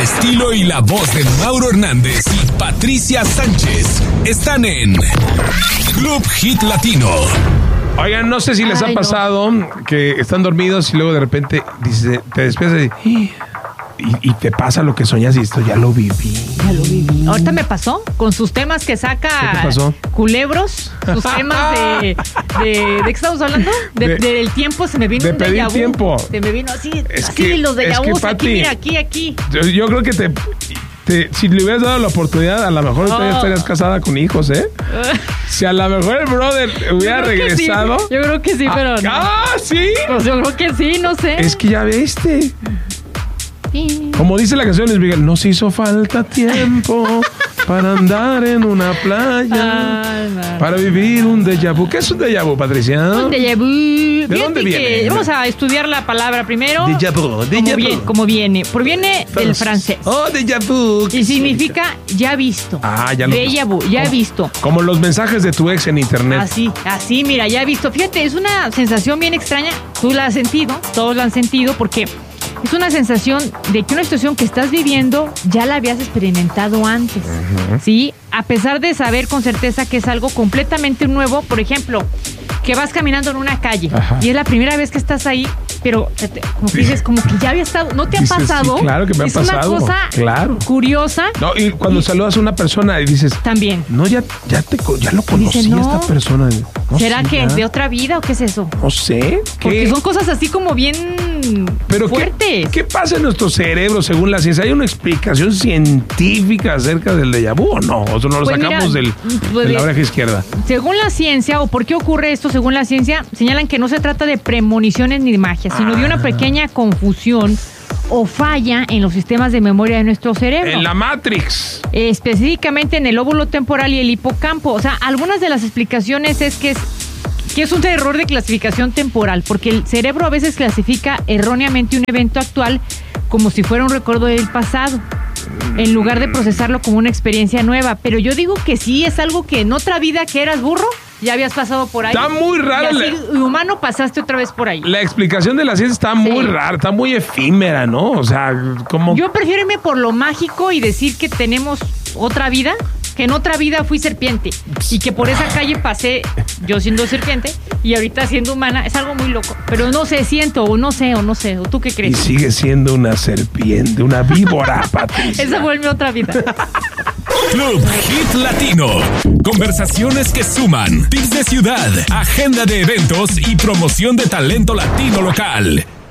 El estilo y la voz de Mauro Hernández y Patricia Sánchez están en Club Hit Latino. Oigan, no sé si les ha pasado que están dormidos y luego de repente te despiertas y te pasa lo que soñas y esto ya lo viví. Ahorita me pasó con sus temas que saca. ¿Qué te pasó? Culebros, sus temas ¿de qué estamos hablando? Del tiempo, se me vino de un pedir déjà vu. tiempo. Se me vino así, los es déjà que, vus, Pati, aquí. Yo creo que si le hubieras dado la oportunidad, a lo mejor ya estarías casada con hijos, ¿eh? Si a lo mejor el brother hubiera regresado. Sí. Yo creo que sí, pero no. ¿Sí? Pues yo creo que sí, no sé. Es que ya viste. Como dice la canción de Luis Miguel, nos hizo falta tiempo para andar en una playa, para vivir un déjà vu. ¿Qué es un déjà vu, Patricia? Un déjà vu. ¿De dónde viene? Vamos a estudiar la palabra primero. Déjà vu. ¿Cómo viene? Proviene del francés. Oh, déjà vu. Y significa ya visto. Ya lo déjà vu, ya visto. Como los mensajes de tu ex en internet. Así, mira, ya visto. Fíjate, es una sensación bien extraña. Tú la has sentido, todos la han sentido, porque es una sensación de que una situación que estás viviendo ya la habías experimentado antes, ¿sí? A pesar de saber con certeza que es algo completamente nuevo. Por ejemplo, que vas caminando en una calle y es la primera vez que estás ahí, pero como que dices, como que ya había estado, ¿no te ha pasado? Sí, claro que me ha pasado. Es una cosa curiosa. No, y cuando saludas a una persona y dices, también. No, ya lo conocí. Dice, esta persona. No, ¿será que de otra vida o qué es eso? No sé. Porque son cosas así como bien fuertes. ¿Qué pasa en nuestro cerebro según la ciencia? ¿Hay una explicación científica acerca del déjà vu o no? ¿O no lo sacamos de la oreja izquierda? Según la ciencia, o por qué ocurre esto según la ciencia, señalan que no se trata de premoniciones ni de magia, sino de una pequeña confusión o falla en los sistemas de memoria de nuestro cerebro. En la Matrix. Específicamente en el lóbulo temporal y el hipocampo. O sea, algunas de las explicaciones es que es un error de clasificación temporal, porque el cerebro a veces clasifica erróneamente un evento actual como si fuera un recuerdo del pasado, en lugar de procesarlo como una experiencia nueva. Pero yo digo que sí, es algo que en otra vida que eras burro, ya habías pasado por ahí. Está muy rara. Y así, humano, pasaste otra vez por ahí. La explicación de la ciencia está muy rara, está muy efímera, ¿no? O sea, como... Yo prefiero irme por lo mágico y decir que tenemos otra vida, que en otra vida fui serpiente y que por esa calle pasé yo siendo serpiente y ahorita siendo humana. Es algo muy loco, pero no sé, o ¿tú qué crees? Y sigue siendo una serpiente, una víbora, Patricia. Esa vuelve otra vida. Club Hit Latino. Conversaciones que suman, tips de ciudad, agenda de eventos y promoción de talento latino local.